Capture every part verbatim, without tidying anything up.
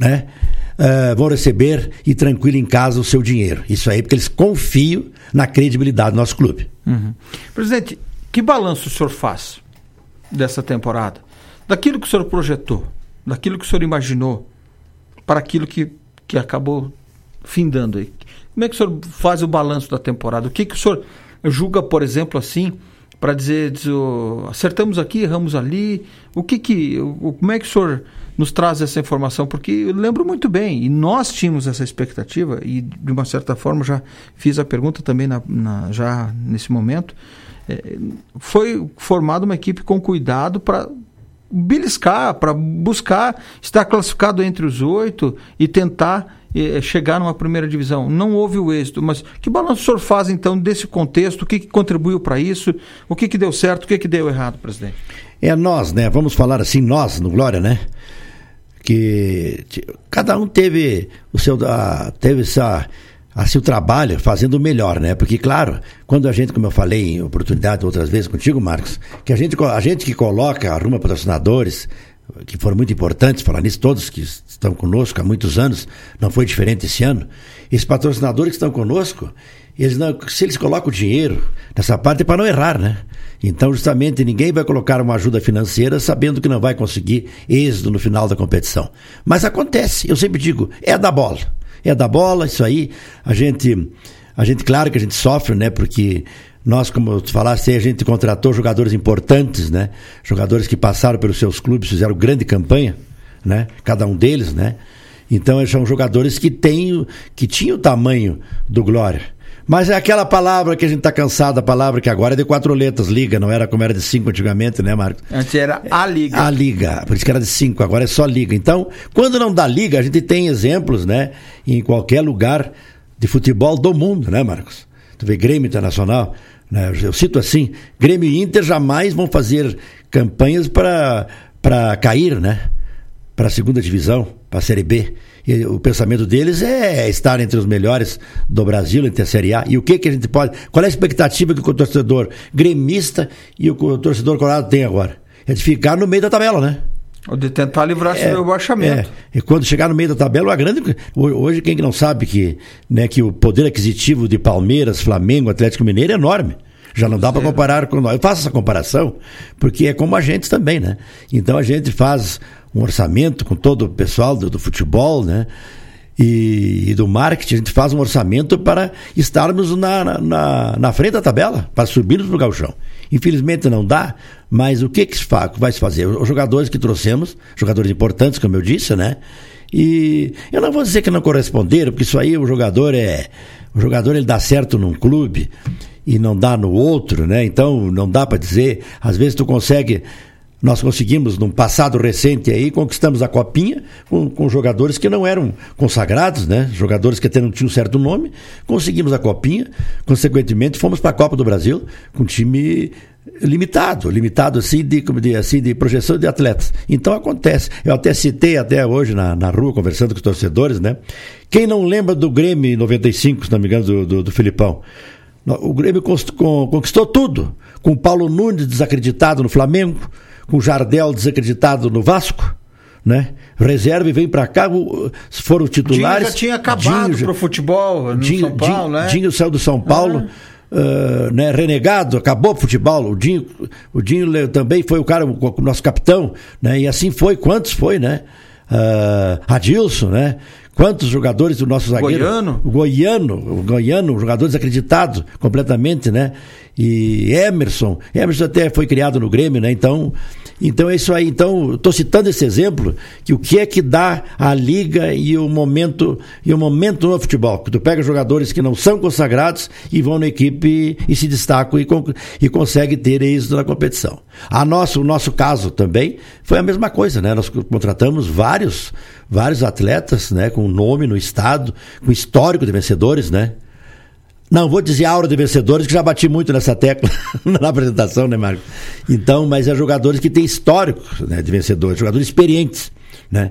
né? Uh, vão receber e tranquilo em casa o seu dinheiro. Isso aí porque eles confiam na credibilidade do nosso clube. Uhum. Presidente, que balanço o senhor faz dessa temporada? Daquilo que o senhor projetou, daquilo que o senhor imaginou, para aquilo que, que acabou findando aí. Como é que o senhor faz o balanço da temporada? O que, que o senhor julga, por exemplo, assim, para dizer, dizer oh, acertamos aqui, erramos ali? O que que, o, como é que o senhor nos traz essa informação? Porque eu lembro muito bem, e nós tínhamos essa expectativa, e de uma certa forma já fiz a pergunta também na, na, já nesse momento, é, foi formada uma equipe com cuidado para beliscar, para buscar estar classificado entre os oito e tentar é, chegar numa primeira divisão. Não houve o êxito, mas que balanço o senhor faz então desse contexto? O que, que contribuiu para isso? O que, que deu certo? O que, que deu errado, presidente? É nós, né? Vamos falar assim, nós, no Glória, né? Que cada um teve o seu, a, teve essa, assim, o trabalho fazendo o melhor, né? Porque, claro, quando a gente, como eu falei em oportunidade outras vezes contigo, Marcos, que a gente, a gente que coloca, arruma patrocinadores, que foram muito importantes, falar nisso, todos que estão conosco há muitos anos, não foi diferente esse ano. Esses patrocinadores que estão conosco, eles não, se eles colocam o dinheiro nessa parte é para não errar, né? Então, justamente, ninguém vai colocar uma ajuda financeira sabendo que não vai conseguir êxito no final da competição. Mas acontece, eu sempre digo, é da bola. É da bola, isso aí, a gente, a gente, claro que a gente sofre, né? Porque nós, como tu falaste, a gente contratou jogadores importantes, né? Jogadores que passaram pelos seus clubes, fizeram grande campanha, né? Cada um deles, né? Então, são jogadores que têm, que tinham o tamanho do Glória. Mas é aquela palavra que a gente está cansado, a palavra que agora é de quatro letras, liga, não era como era de cinco antigamente, né, Marcos? Antes era a liga. A liga, por isso que era de cinco, agora é só liga. Então, quando não dá liga, a gente tem exemplos, né, em qualquer lugar de futebol do mundo, né, Marcos? Tu vê Grêmio Internacional, né, eu cito assim, Grêmio e Inter jamais vão fazer campanhas para para cair, né, para a segunda divisão, para a Série B. E o pensamento deles é estar entre os melhores do Brasil, entre a Série A. E o que que a gente pode... Qual é a expectativa que o torcedor gremista e o torcedor colorado tem agora? É de ficar no meio da tabela, né? Ou de tentar livrar-se é, do rebaixamento. É. E quando chegar no meio da tabela, a grande... Hoje, quem não sabe que, né, que o poder aquisitivo de Palmeiras, Flamengo, Atlético Mineiro é enorme. Já não dá para comparar com nós. Eu faço essa comparação porque é como a gente também, né? Então a gente faz um orçamento com todo o pessoal do, do futebol, né? E, e do marketing, a gente faz um orçamento para estarmos na, na, na frente da tabela, para subirmos para o gauchão. Infelizmente não dá, mas o que, que se faz, vai se fazer? Os jogadores que trouxemos, jogadores importantes, como eu disse, né? E eu não vou dizer que não corresponderam, porque isso aí o jogador é... O jogador ele dá certo num clube e não dá no outro, né? Então não dá para dizer, às vezes tu consegue... Nós conseguimos, num passado recente aí, conquistamos a Copinha com, com jogadores que não eram consagrados, né? Jogadores que até não tinham certo nome. Conseguimos a Copinha, consequentemente fomos para a Copa do Brasil com um time limitado, limitado assim de, de, assim de projeção de atletas. Então acontece. Eu até citei até hoje na, na rua, conversando com os torcedores, né? Quem não lembra do Grêmio em noventa e cinco, se não me engano, do, do, do Filipão? O Grêmio conquistou tudo, com o Paulo Nunes desacreditado no Flamengo, com o Jardel desacreditado no Vasco, né? Reserva e vem pra cá, foram titulares. Dinho já tinha acabado Dinho, pro futebol no Dinho, São Paulo, Dinho, né? Dinho saiu do São Paulo, ah. uh, né? Renegado, acabou o futebol. O Dinho, o Dinho também foi o cara, o nosso capitão, né? E assim foi, quantos foi, né? Uh, Adilson, né? Quantos jogadores do nosso zagueiro? Goiano. O Goiano, o Goiano, um jogador desacreditado completamente, né? E Emerson, Emerson até foi criado no Grêmio, né? Então, então é isso aí. Então, estou citando esse exemplo, que o que é que dá a liga e o momento, e o momento no futebol, que tu pega jogadores que não são consagrados e vão na equipe e se destacam e, e conseguem ter êxito na competição. A nosso, o nosso caso também foi a mesma coisa, né? Nós contratamos vários, vários atletas, né? Com nome no estado, com histórico de vencedores, né? Não vou dizer aura de vencedores, que já bati muito nessa tecla na apresentação, né, Marcos? Então, mas é jogadores que têm histórico, né, de vencedores, jogadores experientes, né?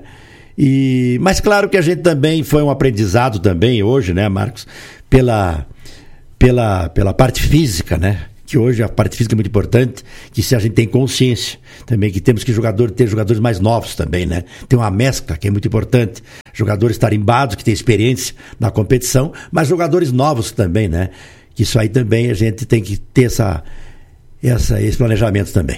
E, mas claro que a gente também foi um aprendizado também hoje, né, Marcos? Pela, pela, pela parte física, né? que hoje a parte física é muito importante, que se a gente tem consciência também, que temos que jogador, ter jogadores mais novos também, né? Tem uma mescla que é muito importante, jogadores tarimbados, que têm experiência na competição, mas jogadores novos também, né? Que isso aí também a gente tem que ter essa, essa, esse planejamento também.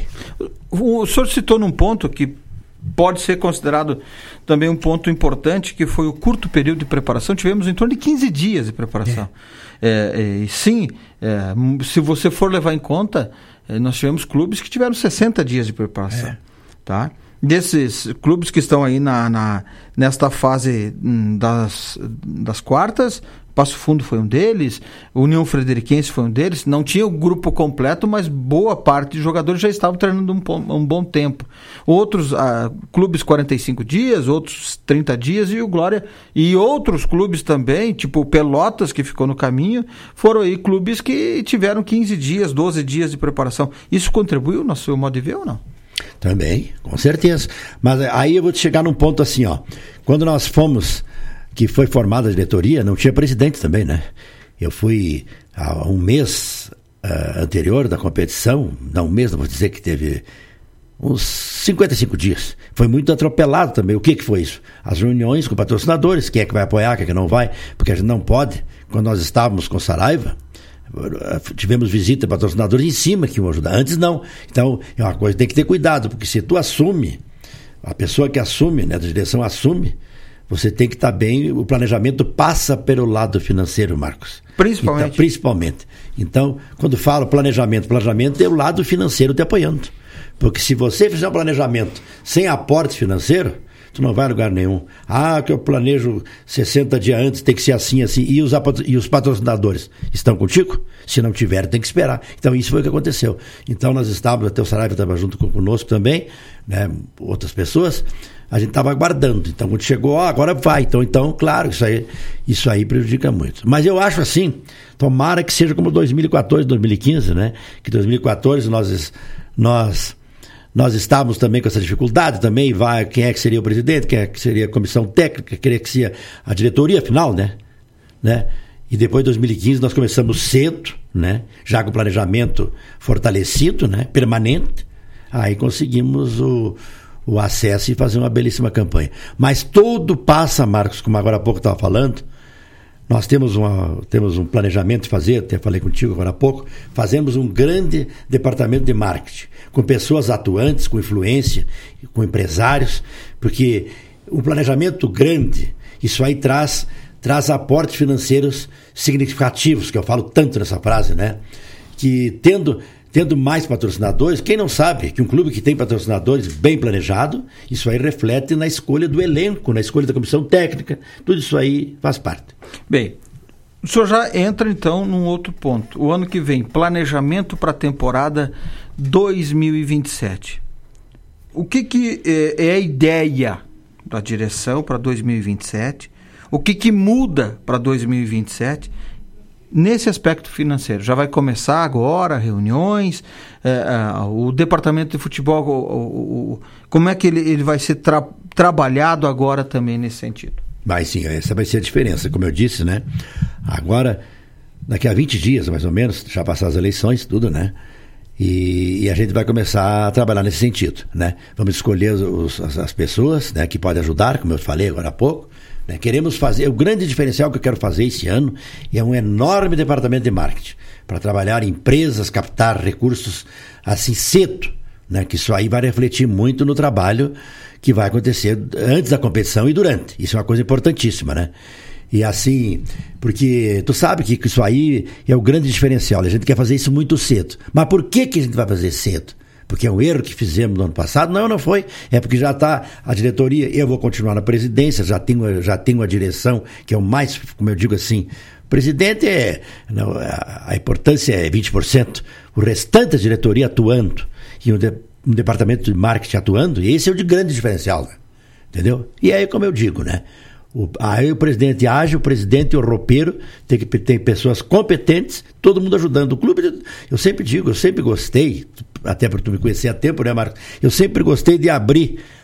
O senhor citou num ponto que pode ser considerado também um ponto importante, que foi o curto período de preparação. Tivemos em torno de quinze dias de preparação. É. É, é, e sim, é, se você for levar em conta, é, nós tivemos clubes que tiveram sessenta dias de preparação. É. Tá? Desses clubes que estão aí na, na, nesta fase das, das quartas, Passo Fundo foi um deles, União Frederiquense foi um deles, não tinha o grupo completo, mas boa parte de jogadores já estavam treinando um, um bom tempo. Outros ah, clubes quarenta e cinco dias, outros trinta dias, e o Glória, e outros clubes também, tipo o Pelotas, que ficou no caminho, foram aí clubes que tiveram quinze dias, doze dias de preparação. Isso contribuiu no seu modo de ver ou não? Também, com certeza. Mas aí eu vou te chegar num ponto assim, ó. Quando nós fomos, que foi formada a diretoria, não tinha presidente também, né? Eu fui há um mês uh, anterior da competição, não um mês, não vou dizer que teve uns cinquenta e cinco dias. Foi muito atropelado também. O que que foi isso? As reuniões com patrocinadores, quem é que vai apoiar, quem é que não vai, porque a gente não pode. Quando nós estávamos com Saraiva, tivemos visita de patrocinadores em cima que iam ajudar. Antes não. Então, é uma coisa que tem que ter cuidado, porque se tu assume, a pessoa que assume, né, da direção assume, você tem que estar bem, o planejamento passa pelo lado financeiro, Marcos. Principalmente. Então, principalmente. Então, quando falo planejamento, planejamento é o lado financeiro te apoiando. Porque se você fizer um planejamento sem aporte financeiro, tu não vai a lugar nenhum. Ah, que eu planejo sessenta dias antes, tem que ser assim, assim. E os, e os patrocinadores estão contigo? Se não tiver, tem que esperar. Então, isso foi o que aconteceu. Então, nós estávamos, até o Saraiva estava junto conosco também, né, outras pessoas, a gente estava aguardando. Então, quando chegou, ó, agora vai. Então, então, claro, isso aí, isso aí prejudica muito. Mas eu acho assim, tomara que seja como dois mil e quatorze, dois mil e quinze, né? Que dois mil e quatorze nós... nós Nós estávamos também com essa dificuldade também, vai, quem é que seria o presidente, quem é que seria a comissão técnica, quem é que seria a diretoria final, né? né? E depois de dois mil e quinze nós começamos cedo, né? Já com o planejamento fortalecido, né? Permanente, aí conseguimos o, o acesso e fazer uma belíssima campanha. Mas tudo passa, Marcos, como agora há pouco estava falando, nós temos, uma, temos um planejamento de fazer, até falei contigo agora há pouco, fazemos um grande departamento de marketing, com pessoas atuantes, com influência, com empresários, porque um planejamento grande, isso aí traz, traz aportes financeiros significativos, que eu falo tanto nessa frase, né? Que tendo... Tendo mais patrocinadores, quem não sabe que um clube que tem patrocinadores bem planejado, isso aí reflete na escolha do elenco, na escolha da comissão técnica, tudo isso aí faz parte. Bem, o senhor já entra então num outro ponto. O ano que vem, planejamento para a temporada dois mil e vinte e sete. O que, que é, é a ideia da direção para dois mil e vinte e sete? O que, que muda para dois mil e vinte e sete? Nesse aspecto financeiro, já vai começar agora reuniões, é, é, o departamento de futebol, o, o, o, como é que ele, ele vai ser tra- trabalhado agora também nesse sentido? Vai sim, essa vai ser a diferença, como eu disse, né? Agora, daqui a vinte dias, mais ou menos, já passar as eleições, tudo, né? E, e a gente vai começar a trabalhar nesse sentido, né? Vamos escolher os, as, as pessoas, né, que podem ajudar, como eu falei agora há pouco. Né? Queremos fazer, o grande diferencial que eu quero fazer esse ano é um enorme departamento de marketing para trabalhar em empresas, captar recursos assim cedo, né? Que isso aí vai refletir muito no trabalho que vai acontecer antes da competição e durante. Isso é uma coisa importantíssima, né? E assim, porque tu sabe que isso aí é o grande diferencial, a gente quer fazer isso muito cedo. Mas por que que a gente vai fazer cedo? Porque é um erro que fizemos no ano passado? Não, não foi. É porque já está a diretoria, eu vou continuar na presidência, já tenho, já tenho a direção, que é o mais, como eu digo assim, o presidente é, não, a, a importância é vinte por cento, o restante da diretoria atuando, e um, de, um departamento de marketing atuando, e esse é o de grande diferencial, né? Entendeu? E aí, como eu digo, né? O, aí o presidente age, o presidente e o roupeiro tem que ter pessoas competentes, todo mundo ajudando. O clube, eu sempre digo, eu sempre gostei, até para tu me conhecer há tempo, né, Marcos? Eu sempre gostei de abrir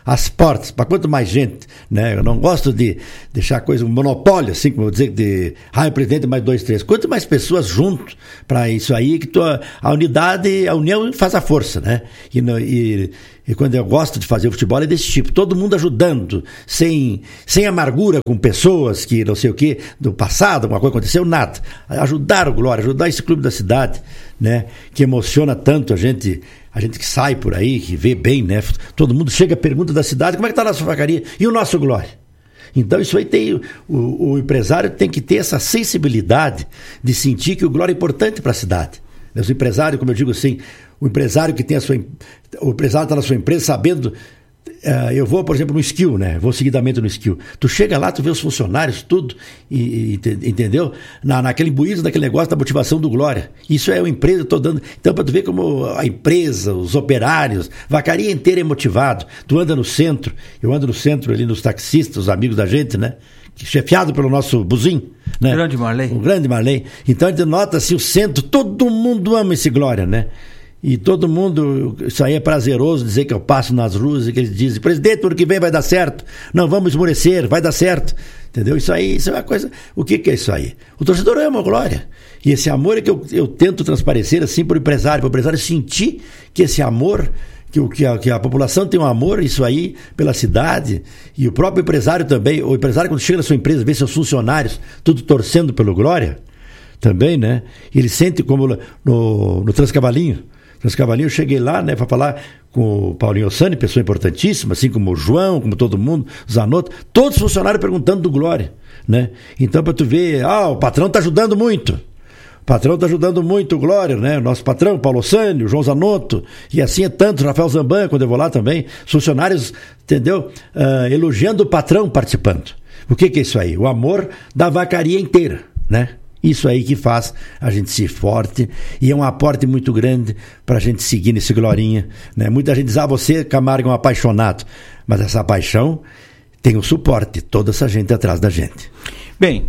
as portas, para quanto mais gente, né? Eu não gosto de deixar a coisa um monopólio, assim, como eu dizer, de raio presidente mais dois, três. Quanto mais pessoas junto para isso aí, que tua, a unidade, a união faz a força, né? E, e, e quando eu gosto de fazer o futebol é desse tipo, todo mundo ajudando, sem, sem amargura com pessoas que não sei o que, do passado, alguma coisa aconteceu, nada. Ajudar o Glória, ajudar esse clube da cidade, né? Que emociona tanto a gente... A gente que sai por aí, que vê bem, né? Todo mundo chega, pergunta da cidade, como é que está a nossa vacaria? E o nosso Glória? Então isso aí tem, o, o empresário tem que ter essa sensibilidade de sentir que o Glória é importante para a cidade. Os empresários, como eu digo assim, o empresário que tem a sua, o empresário está na sua empresa sabendo, uh, eu vou, por exemplo, no Skill, né? Vou seguidamente no Skill. Tu chega lá, tu vê os funcionários, tudo, e, e, entendeu? Na, naquele imbuído, daquele negócio da motivação do Glória. Isso é uma empresa, eu estou dando. Então, para tu ver como a empresa, os operários, vacaria inteira é motivado. Tu anda no centro, eu ando no centro ali nos taxistas, os amigos da gente, né? Chefiado pelo nosso Buzinho, né? Grande Marley. O grande Marley. Então a gente nota assim, o centro, todo mundo ama esse Glória, né? E todo mundo, isso aí é prazeroso dizer que eu passo nas ruas e que eles dizem, presidente, ano que vem vai dar certo, não vamos esmorecer, vai dar certo, entendeu? Isso aí, isso é uma coisa, o que que é isso aí? O torcedor ama a Glória, e esse amor é que eu, eu tento transparecer assim para o empresário, para o empresário sentir que esse amor, que, que, a, que a população tem um amor, isso aí, pela cidade, e o próprio empresário também, o empresário quando chega na sua empresa, vê seus funcionários, tudo torcendo pelo Glória, também, né? Ele sente como no, no Transcavalinho, Transcavalinho, eu cheguei lá, né, para falar com o Paulinho Ossani, pessoa importantíssima, assim como o João, como todo mundo, Zanotto, todos os funcionários perguntando do Glória, né? Então, para tu ver, ah, o patrão tá ajudando muito. O patrão tá ajudando muito o Glória, né? O nosso patrão, Paulo Ossani, o João Zanotto, e assim é tanto, Rafael Zambanha, quando eu vou lá também, os funcionários, entendeu? Uh, elogiando o patrão participando. O que que é isso aí? O amor da vacaria inteira, né? Isso aí que faz a gente ser forte e é um aporte muito grande para a gente seguir nesse Glorinha, né? Muita gente diz, ah, você, Camargo, é um apaixonado, mas essa paixão tem o suporte, toda essa gente atrás da gente. Bem,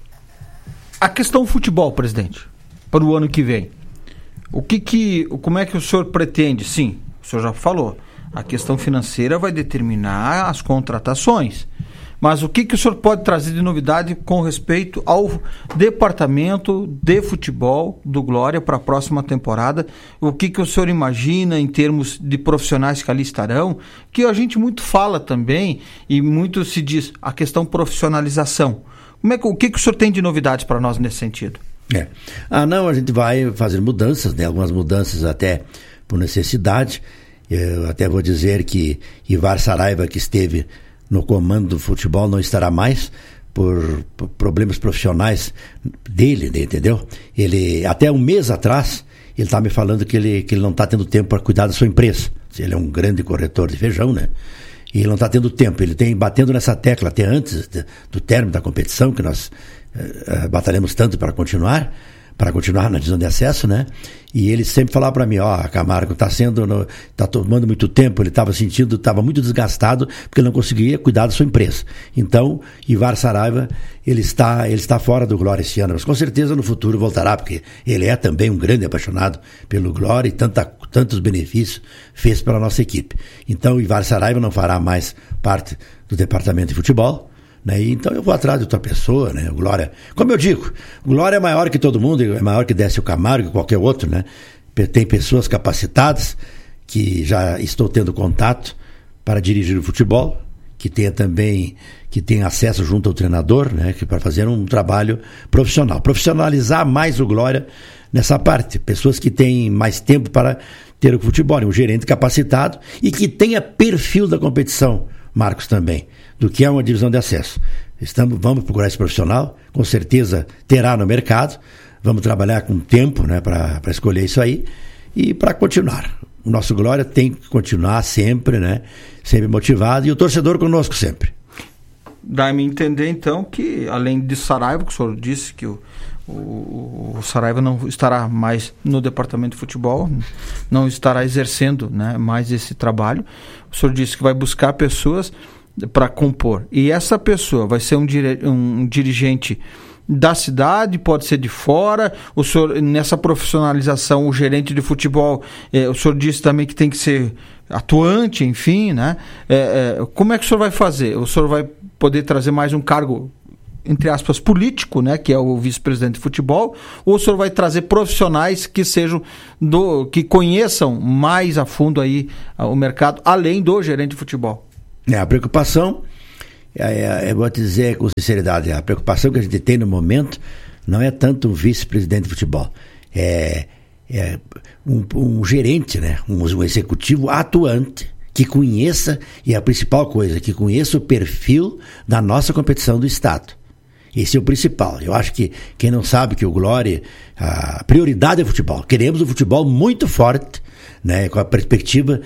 a questão futebol, presidente, para o ano que vem, o que que, como é que o senhor pretende? Sim, o senhor já falou, a questão financeira vai determinar as contratações. Mas o que, que o senhor pode trazer de novidade com respeito ao departamento de futebol do Glória para a próxima temporada? O que, que o senhor imagina em termos de profissionais que ali estarão? Que a gente muito fala também e muito se diz a questão profissionalização. Como é que, o que, que o senhor tem de novidades para nós nesse sentido? É. Ah, não, a gente vai fazer mudanças, né? Algumas mudanças até por necessidade. Eu até vou dizer que Ivar Saraiva, que esteve no comando do futebol, não estará mais por, por problemas profissionais dele, entendeu? Ele, até um mês atrás, ele estava me falando que ele, que ele não está tendo tempo para cuidar da sua empresa. Ele é um grande corretor de feijão, né? E ele não está tendo tempo. Ele tem batendo nessa tecla até antes de, do término da competição, que nós uh, batalhamos tanto para continuar, para continuar na divisão de acesso, né? E ele sempre falava para mim, ó, oh, Camargo, está sendo, no, tá tomando muito tempo, ele estava sentindo, estava muito desgastado, porque ele não conseguia cuidar da sua empresa. Então, Ivar Saraiva, ele está, ele está fora do Glória esse ano, mas com certeza no futuro voltará, porque ele é também um grande apaixonado pelo Glória e tanta, tantos benefícios fez para a nossa equipe. Então, Ivar Saraiva não fará mais parte do departamento de futebol, né? Então eu vou atrás de outra pessoa, né? O Glória, como eu digo, o Glória é maior que todo mundo, é maior que Décio Camargo, qualquer outro, né? Tem pessoas capacitadas que já estou tendo contato para dirigir o futebol, que tenha também, que tenha acesso junto ao treinador, né? Que para fazer um trabalho profissional, profissionalizar mais o Glória nessa parte, pessoas que têm mais tempo para ter o futebol, um gerente capacitado e que tenha perfil da competição, Marcos, também, do que é uma divisão de acesso. Estamos, vamos procurar esse profissional, com certeza terá no mercado, vamos trabalhar com tempo, né, para escolher isso aí e para continuar. O nosso Glória tem que continuar sempre, né, sempre motivado e o torcedor conosco sempre. Dá-me a entender, então, que além de Saraiva, que o senhor disse que o, o, o Saraiva não estará mais no departamento de futebol, não estará exercendo, né, mais esse trabalho, o senhor disse que vai buscar pessoas para compor. E essa pessoa vai ser um, dire, um dirigente da cidade, pode ser de fora. O senhor, nessa profissionalização, o gerente de futebol, eh, o senhor disse também que tem que ser atuante, enfim, né? Eh, eh, como é que o senhor vai fazer? O senhor vai poder trazer mais um cargo, entre aspas, político, né, que é o vice-presidente de futebol, ou o senhor vai trazer profissionais que sejam do, que conheçam mais a fundo aí o mercado, além do gerente de futebol? É, a preocupação, é, é, eu vou te dizer com sinceridade, a preocupação que a gente tem no momento não é tanto o vice-presidente de futebol, é, é um, um gerente, né, um, um executivo atuante, que conheça, e a principal coisa, que conheça o perfil da nossa competição do Estado. Esse é o principal. Eu acho que quem não sabe que o Glória, a prioridade é o futebol. Queremos um futebol muito forte, né, com a perspectiva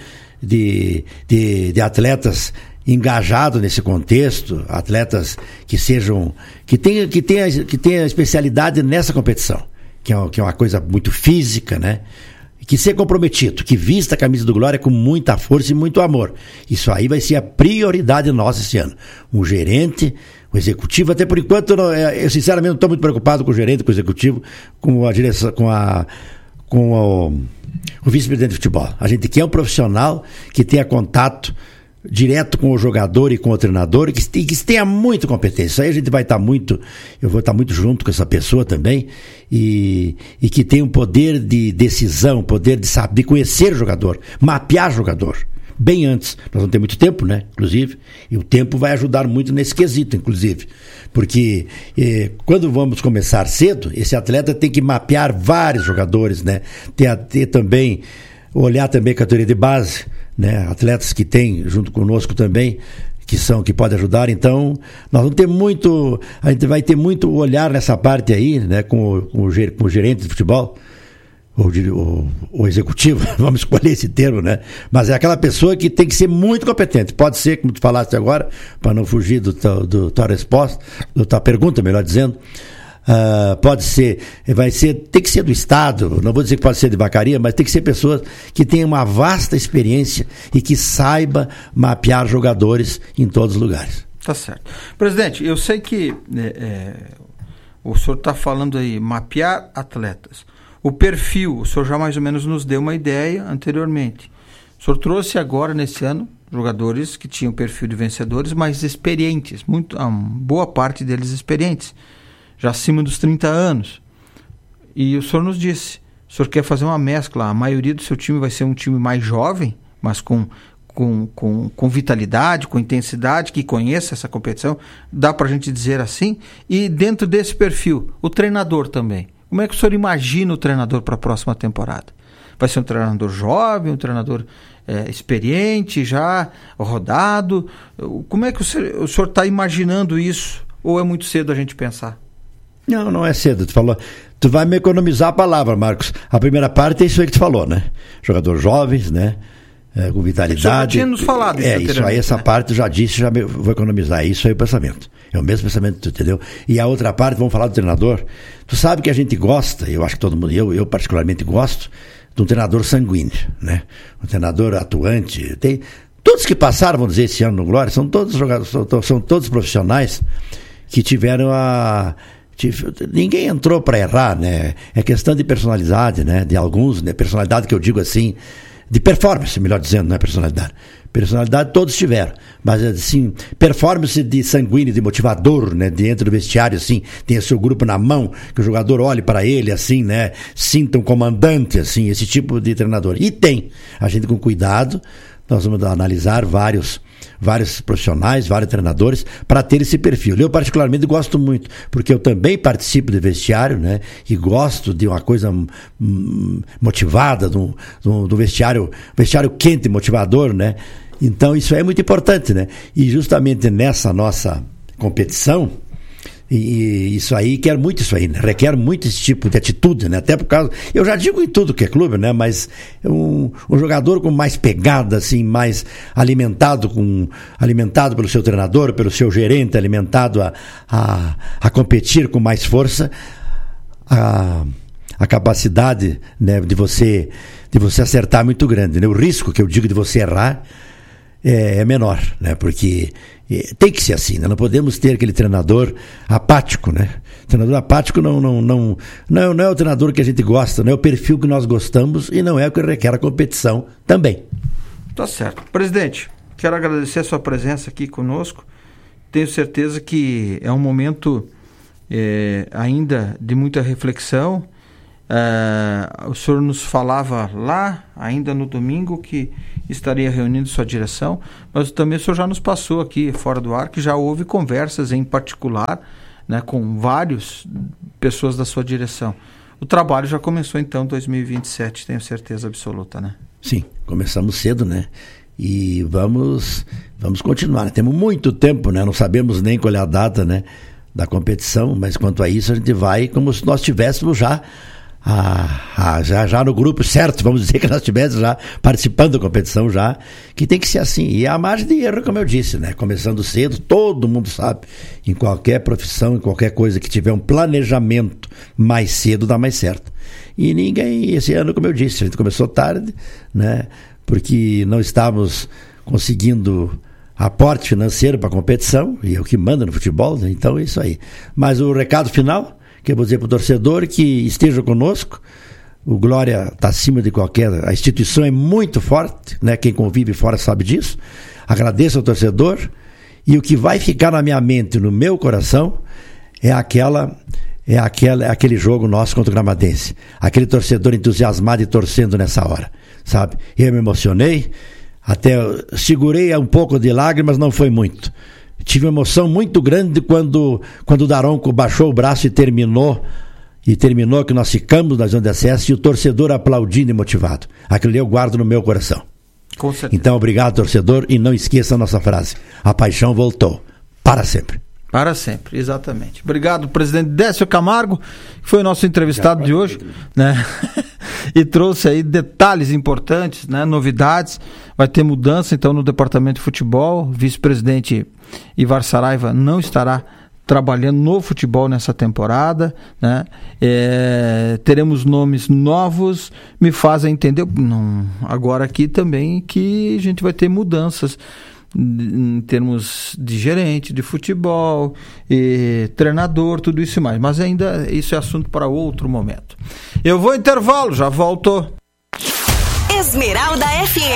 de, de, de atletas engajados nesse contexto, atletas que sejam, que tenham, que tenham, que tenham especialidade nessa competição, que é, uma, que é uma coisa muito física, né? Que ser comprometido, que vista a camisa do Glória com muita força e muito amor. Isso aí vai ser a prioridade nossa esse ano. Um gerente, o executivo, até por enquanto, eu, eu sinceramente não estou muito preocupado com o gerente, com o executivo, com a direção, com a com o, o vice-presidente de futebol. A gente quer um profissional que tenha contato direto com o jogador e com o treinador, que, que tenha muita competência. Isso aí a gente vai estar muito, eu vou estar muito junto com essa pessoa também, e, e que tenha um poder de decisão, poder de saber, de conhecer o jogador, mapear o jogador, bem antes. Nós vamos ter muito tempo, né, inclusive, e o tempo vai ajudar muito nesse quesito, inclusive, porque eh, quando vamos começar cedo, esse atleta tem que mapear vários jogadores, né, ter, ter também, olhar também a categoria de base, né, atletas que tem junto conosco também, que são, que podem ajudar. Então nós vamos ter muito, a gente vai ter muito olhar nessa parte aí, né, com o, com o, com o gerente de futebol, ou o, o executivo, vamos escolher esse termo, né, mas é aquela pessoa que tem que ser muito competente. Pode ser, como tu falaste agora, para não fugir do, do, do tua resposta, da tua pergunta, melhor dizendo, Uh, pode ser, vai ser, tem que ser do Estado, não vou dizer que pode ser de vacaria, mas tem que ser pessoas que tenham uma vasta experiência e que saiba mapear jogadores em todos os lugares. Tá certo. Presidente, eu sei que é, é, o senhor está falando aí, mapear atletas. O perfil, o senhor já mais ou menos nos deu uma ideia anteriormente. O senhor trouxe agora, nesse ano, jogadores que tinham perfil de vencedores, mas experientes, muito, uma boa parte deles experientes, já acima dos trinta anos. E o senhor nos disse, o senhor quer fazer uma mescla, a maioria do seu time vai ser um time mais jovem, mas com, com, com, com vitalidade, com intensidade, que conheça essa competição, dá para a gente dizer assim, e dentro desse perfil, o treinador também. Como é que o senhor imagina o treinador para a próxima temporada? Vai ser um treinador jovem, um treinador é, experiente, já rodado? Como é que o senhor está imaginando isso? Ou é muito cedo a gente pensar? Não, não é cedo. Tu falou, tu vai me economizar a palavra, Marcos. A primeira parte é isso aí que tu falou, né? Jogadores jovens, né? É, com vitalidade. Você já tinha nos falado isso. É, isso aí, essa né? parte eu já disse, já me, vou economizar. Isso aí é o pensamento. É o mesmo pensamento, tu entendeu? E a outra parte, vamos falar do treinador. Tu sabe que a gente gosta, eu acho que todo mundo, eu, eu particularmente gosto, de um treinador sanguíneo, né? Um treinador atuante. Tem, todos que passaram, vamos dizer, esse ano no Glória, são todos jogadores, são, são todos profissionais que tiveram a... Ninguém entrou para errar, né? É questão de personalidade, né? De alguns, né? Personalidade que eu digo assim, de performance, melhor dizendo, não é personalidade. Personalidade todos tiveram, mas assim, performance de sanguíneo, de motivador, né? Dentro do vestiário, assim, tem o seu grupo na mão, que o jogador olhe para ele, assim, né? Sinta um comandante, assim, esse tipo de treinador. E tem, a gente com cuidado, nós vamos analisar vários, vários profissionais, vários treinadores, para ter esse perfil. Eu particularmente gosto muito, porque eu também participo de vestiário, né? E gosto de uma coisa hum, motivada, do, do, do vestiário, vestiário quente, motivador, né? Então isso é muito importante, né? E justamente nessa nossa competição, e isso aí, quer muito isso aí, né? Requer muito esse tipo de atitude, né? Até por causa, eu já digo em tudo que é clube, né? Mas um, um jogador com mais pegada, assim, mais alimentado, com, alimentado pelo seu treinador, pelo seu gerente, alimentado a, a, a competir com mais força, a, a capacidade, né, de você, de você acertar é muito grande, né? O risco que eu digo de você errar é, é menor, né? Porque é, tem que ser assim, né? Não podemos ter aquele treinador apático, né? Treinador apático não, não, não, não, é, não é o treinador que a gente gosta, não é o perfil que nós gostamos e não é o que requer a competição também. Tá certo. Presidente, quero agradecer a sua presença aqui conosco. Tenho certeza que é um momento é, ainda de muita reflexão. É, o senhor nos falava lá, ainda no domingo, que estaria reunindo sua direção, mas também o senhor já nos passou aqui, fora do ar, que já houve conversas em particular, né, com várias pessoas da sua direção. O trabalho já começou, então, em dois mil e vinte e sete, tenho certeza absoluta, né? Sim, começamos cedo, né? E vamos, vamos continuar, né? Temos muito tempo, né? Não sabemos nem qual é a data, né, da competição, mas quanto a isso a gente vai como se nós tivéssemos já Ah, ah, já, já no grupo certo, vamos dizer que nós estivéssemos já participando da competição já, que tem que ser assim, e a margem de erro, como eu disse, né, começando cedo, todo mundo sabe, em qualquer profissão, em qualquer coisa que tiver um planejamento mais cedo, dá mais certo, e ninguém, esse ano, como eu disse, a gente começou tarde, né, porque não estávamos conseguindo aporte financeiro para a competição, e é o que manda no futebol, né, então é isso aí, mas o recado final que eu vou dizer para o torcedor que esteja conosco. O Glória está acima de qualquer... A instituição é muito forte, né? Quem convive fora sabe disso. Agradeço ao torcedor. E o que vai ficar na minha mente, no meu coração, é aquela... É aquela, é aquele jogo nosso contra o Gramadense. Aquele torcedor entusiasmado e torcendo nessa hora, sabe? Eu me emocionei, até segurei um pouco de lágrimas, não foi muito. Tive uma emoção muito grande quando, quando o Daronco baixou o braço e terminou, e terminou que nós ficamos na zona de acesso e o torcedor aplaudindo e motivado. Aquilo eu guardo no meu coração. Com certeza. Então, obrigado, torcedor, e não esqueça a nossa frase. A paixão voltou. Para sempre. Para sempre, exatamente. Obrigado, presidente Décio Camargo, que foi o nosso entrevistado de hoje, né? E trouxe aí detalhes importantes, né? Novidades. Vai ter mudança, então, no departamento de futebol. O vice-presidente Ivar Saraiva não estará trabalhando no futebol nessa temporada, né? É, teremos nomes novos, me fazem entender, não, agora aqui também, que a gente vai ter mudanças em termos de gerente de futebol, e treinador, tudo isso e mais, mas ainda isso é assunto para outro momento. Eu vou intervalo, já volto. Esmeralda F M.